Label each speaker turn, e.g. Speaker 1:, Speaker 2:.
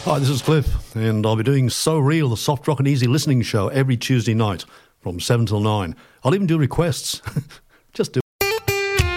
Speaker 1: Hi, this is Cliff, and I'll be doing So Real, the soft rock and easy listening show every Tuesday night from 7 till 9. I'll even do requests. Just do